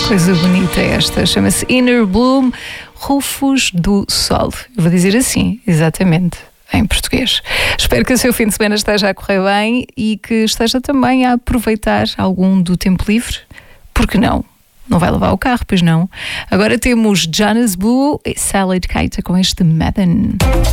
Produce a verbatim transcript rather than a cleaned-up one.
Coisa bonita esta, chama-se Inner Bloom, Rufos do Sol. Eu vou dizer assim, exatamente, em português. Espero que o seu fim de semana esteja a correr bem e que esteja também a aproveitar algum do tempo livre. Por que não? Não vai lavar o carro, pois não? Agora temos Jonas Blue e Salad Keita com este Madden.